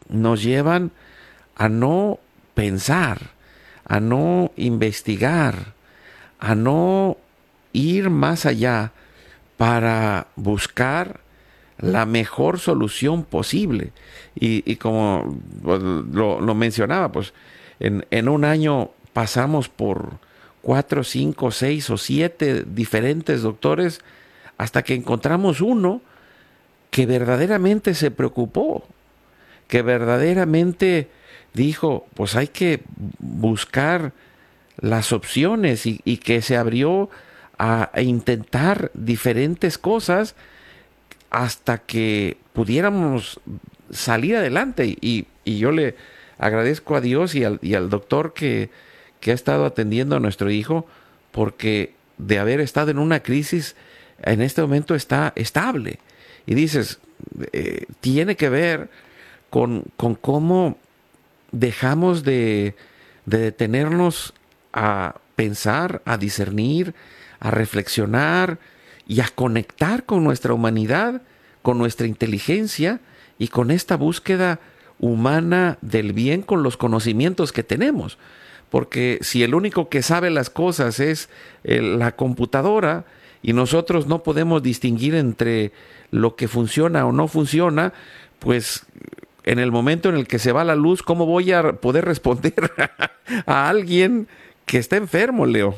nos llevan a no pensar, a no investigar, a no ir más allá para buscar la mejor solución posible. Y como pues, lo mencionaba, pues en un año pasamos por 4, 5, 6 o 7 diferentes doctores hasta que encontramos uno que verdaderamente se preocupó, que verdaderamente dijo, pues hay que buscar las opciones y que se abrió a intentar diferentes cosas hasta que pudiéramos salir adelante. Y yo le agradezco a Dios y al doctor que ha estado atendiendo a nuestro hijo, porque de haber estado en una crisis, en este momento está estable. Y dices, tiene que ver con cómo dejamos de detenernos a pensar, a discernir, a reflexionar y a conectar con nuestra humanidad, con nuestra inteligencia y con esta búsqueda humana del bien con los conocimientos que tenemos. Porque si el único que sabe las cosas es la computadora y nosotros no podemos distinguir entre lo que funciona o no funciona, pues en el momento en el que se va la luz, ¿cómo voy a poder responder a alguien que está enfermo, Leo?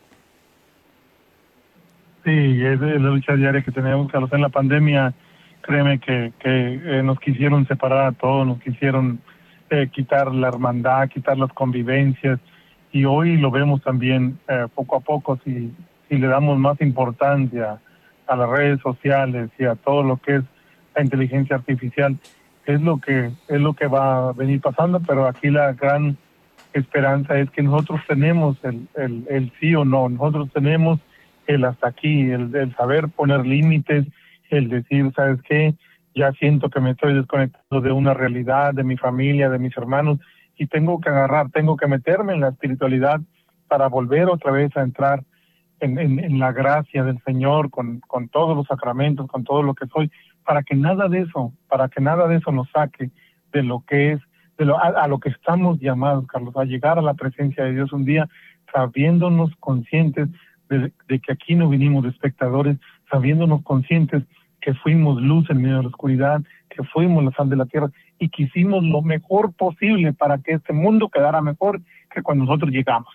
Sí, es la lucha diaria que tenemos, Carlos. En la pandemia, créeme que nos quisieron separar a todos, nos quisieron quitar la hermandad, quitar las convivencias, y hoy lo vemos también poco a poco, si le damos más importancia a las redes sociales y a todo lo que es la inteligencia artificial, es lo que va a venir pasando. Pero aquí la gran esperanza es que nosotros tenemos el sí o no, nosotros tenemos el hasta aquí, el saber poner límites, el decir, ¿sabes qué? Ya siento que me estoy desconectando de una realidad, de mi familia, de mis hermanos, y tengo que agarrar, tengo que meterme en la espiritualidad para volver otra vez a entrar en la gracia del Señor, con todos los sacramentos, con todo lo que soy, para que nada de eso nos saque de lo que es, a lo que estamos llamados, Carlos, a llegar a la presencia de Dios un día, sabiéndonos conscientes de que aquí no vinimos de espectadores, sabiéndonos conscientes que fuimos luz en medio de la oscuridad, que fuimos la sal de la tierra y que hicimos lo mejor posible para que este mundo quedara mejor que cuando nosotros llegamos.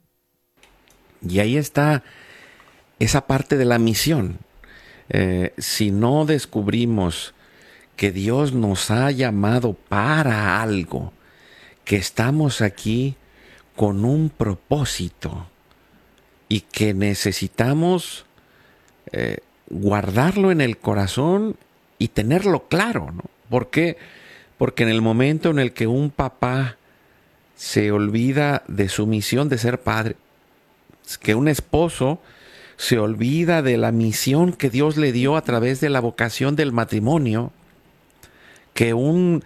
Y ahí está esa parte de la misión. Si no descubrimos que Dios nos ha llamado para algo, que estamos aquí con un propósito y que necesitamos guardarlo en el corazón y tenerlo claro, ¿no? ¿Por qué? Porque en el momento en el que un papá se olvida de su misión de ser padre, que un esposo se olvida de la misión que Dios le dio a través de la vocación del matrimonio, que un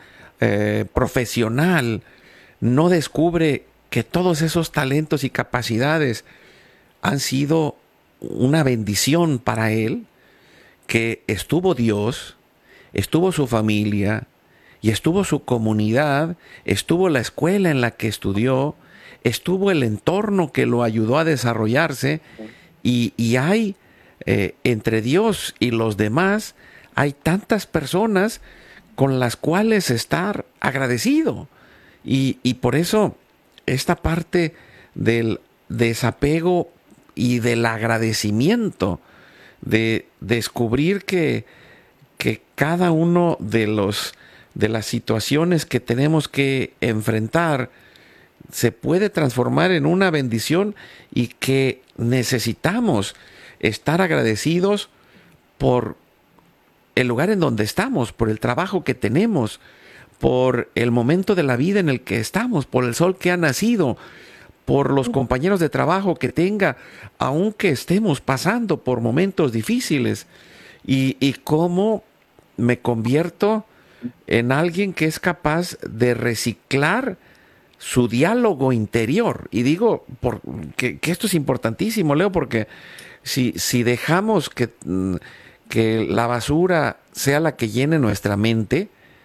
profesional no descubre que todos esos talentos y capacidades han sido una bendición para él, que estuvo Dios, estuvo su familia y estuvo su comunidad, estuvo la escuela en la que estudió, estuvo el entorno que lo ayudó a desarrollarse, y hay entre Dios y los demás, hay tantas personas con las cuales estar agradecido. Y por eso esta parte del desapego y del agradecimiento, de descubrir que cada uno de las situaciones que tenemos que enfrentar se puede transformar en una bendición, y que necesitamos estar agradecidos por el lugar en donde estamos, por el trabajo que tenemos, por el momento de la vida en el que estamos, por el sol que ha nacido, por los compañeros de trabajo que tenga, aunque estemos pasando por momentos difíciles, y cómo me convierto en alguien que es capaz de reciclar su diálogo interior. Y digo que esto es importantísimo, Leo, porque si dejamos que la basura sea la que llene nuestra mente,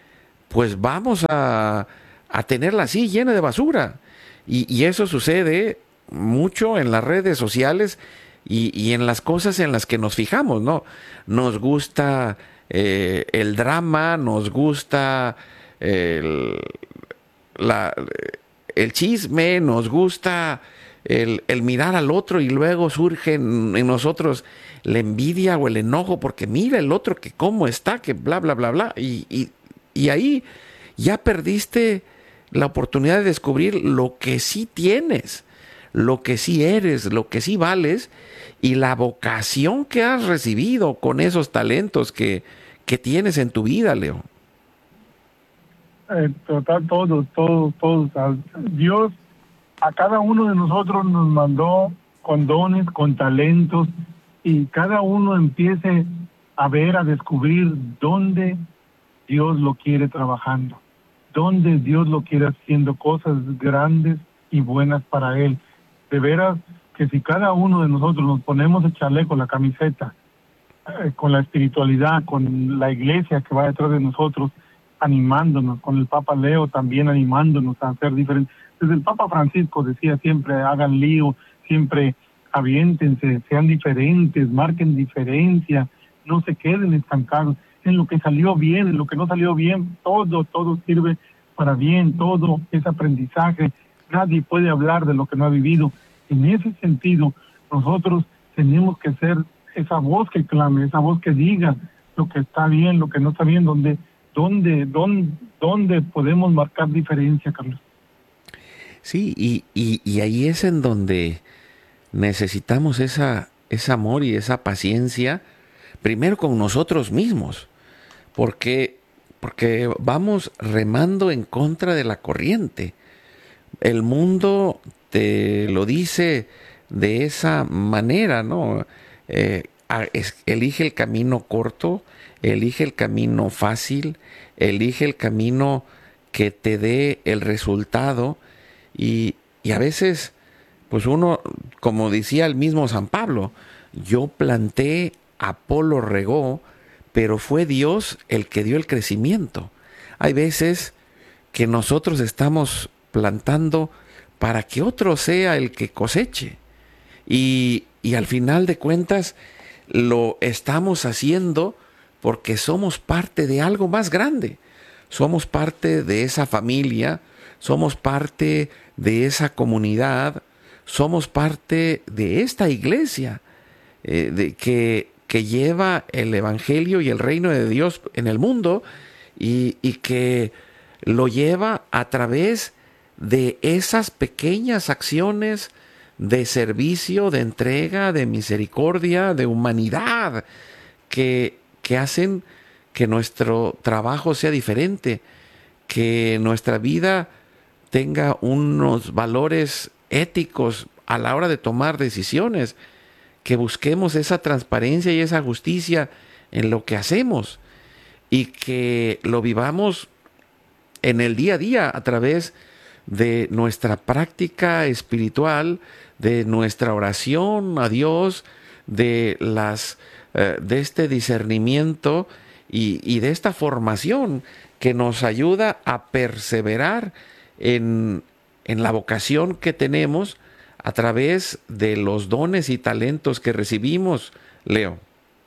pues vamos a tenerla así llena de basura. Y eso sucede mucho en las redes sociales y en las cosas en las que nos fijamos, ¿no? Nos gusta el drama, nos gusta el, la, el chisme, nos gusta el mirar al otro y luego surge en nosotros la envidia o el enojo porque mira el otro que cómo está, que bla, bla, bla, bla. Y ahí ya perdiste la oportunidad de descubrir lo que sí tienes, lo que sí eres, lo que sí vales y la vocación que has recibido con esos talentos que tienes en tu vida, Leo. Total, todos. Dios a cada uno de nosotros nos mandó con dones, con talentos, y cada uno empiece a ver, a descubrir dónde Dios lo quiere trabajando, dónde Dios lo quiere haciendo cosas grandes y buenas para Él. De veras que si cada uno de nosotros nos ponemos el chaleco, la camiseta, con la espiritualidad, con la iglesia que va detrás de nosotros, animándonos, con el Papa Leo también animándonos a ser diferentes. Desde el Papa Francisco decía siempre, hagan lío, siempre aviéntense, sean diferentes, marquen diferencia, no se queden estancados. En lo que salió bien, en lo que no salió bien, todo sirve para bien, todo es aprendizaje. Nadie puede hablar de lo que no ha vivido. En ese sentido, nosotros tenemos que ser esa voz que clame, esa voz que diga lo que está bien, lo que no está bien, dónde podemos marcar diferencia, Carlos. Sí, y ahí es en donde necesitamos ese amor y esa paciencia, primero con nosotros mismos, porque vamos remando en contra de la corriente. El mundo te lo dice de esa manera, ¿no? Elige el camino corto, elige el camino fácil, elige el camino que te dé el resultado y a veces, pues uno, como decía el mismo San Pablo, yo planté, Apolo regó, pero fue Dios el que dio el crecimiento. Hay veces que nosotros estamos plantando para que otro sea el que coseche. Y al final de cuentas lo estamos haciendo porque somos parte de algo más grande. Somos parte de esa familia, somos parte de esa comunidad, somos parte de esta iglesia que lleva el Evangelio y el reino de Dios en el mundo y que lo lleva a través de esas pequeñas acciones de servicio, de entrega, de misericordia, de humanidad, que hacen que nuestro trabajo sea diferente, que nuestra vida tenga unos valores éticos a la hora de tomar decisiones, que busquemos esa transparencia y esa justicia en lo que hacemos y que lo vivamos en el día a día a través de nuestra práctica espiritual, de nuestra oración a Dios, de este discernimiento y de esta formación que nos ayuda a perseverar en la vocación que tenemos a través de los dones y talentos que recibimos, Leo.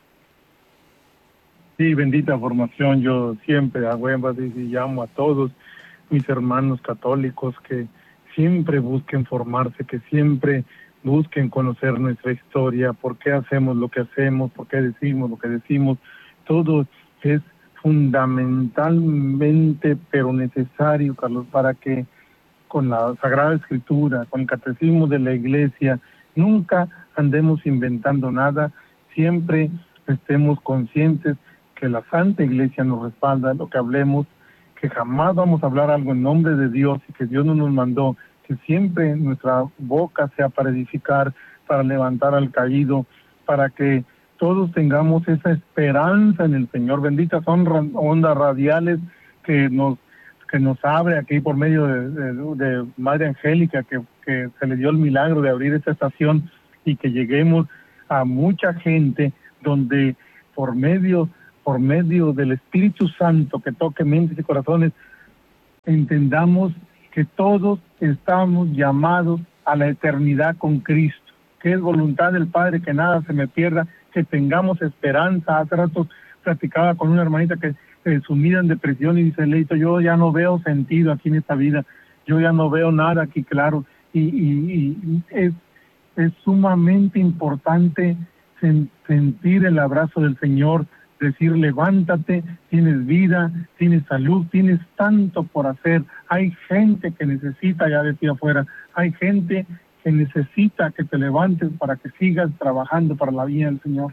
Sí, bendita formación. Yo siempre hago énfasis y llamo a todos mis hermanos católicos que siempre busquen formarse, que siempre busquen conocer nuestra historia, por qué hacemos lo que hacemos, por qué decimos lo que decimos. Todo es fundamentalmente, pero necesario, Carlos, para que con la Sagrada Escritura, con el Catecismo de la Iglesia, nunca andemos inventando nada, siempre estemos conscientes que la Santa Iglesia nos respalda lo que hablemos, que jamás vamos a hablar algo en nombre de Dios y que Dios no nos mandó, que siempre nuestra boca sea para edificar, para levantar al caído, para que todos tengamos esa esperanza en el Señor. Benditas son ondas radiales que nos abre aquí por medio de Madre Angélica, que se le dio el milagro de abrir esta estación y que lleguemos a mucha gente donde por medio por medio del Espíritu Santo que toque mentes y corazones, entendamos que todos estamos llamados a la eternidad con Cristo, que es voluntad del Padre que nada se me pierda, que tengamos esperanza. Hace rato platicaba con una hermanita que sumida en depresión y dice, Leito, yo ya no veo sentido aquí en esta vida, yo ya no veo nada aquí claro, y es sumamente importante sentir el abrazo del Señor, decir, levántate, tienes vida, tienes salud, tienes tanto por hacer. Hay gente que necesita, ya decía afuera, hay gente que necesita que te levantes para que sigas trabajando para la vida del Señor.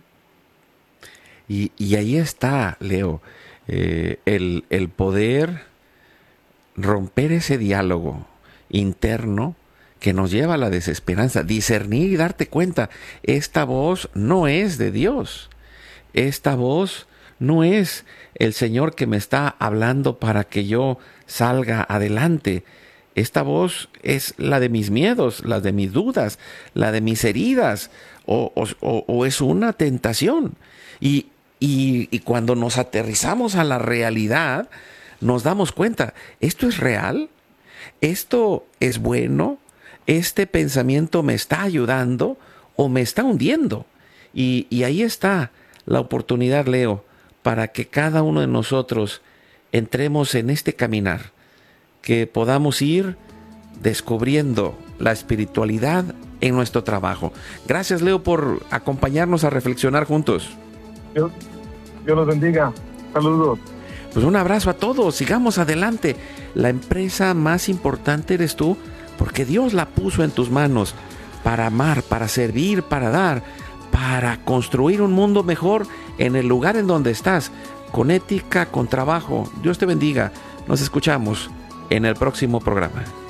Y ahí está, Leo, el poder romper ese diálogo interno que nos lleva a la desesperanza, discernir y darte cuenta, esta voz no es de Dios, esta voz no es el Señor que me está hablando para que yo salga adelante. Esta voz es la de mis miedos, la de mis dudas, la de mis heridas, o es una tentación. Y cuando nos aterrizamos a la realidad, nos damos cuenta, ¿esto es real? ¿Esto es bueno? ¿Este pensamiento me está ayudando o me está hundiendo? Y ahí está la oportunidad, Leo, para que cada uno de nosotros entremos en este caminar, que podamos ir descubriendo la espiritualidad en nuestro trabajo. Gracias, Leo, por acompañarnos a reflexionar juntos. Dios los bendiga. Saludos. Pues un abrazo a todos. Sigamos adelante. La empresa más importante eres tú, porque Dios la puso en tus manos para amar, para servir, para dar, para construir un mundo mejor en el lugar en donde estás, con ética, con trabajo. Dios te bendiga. Nos escuchamos en el próximo programa.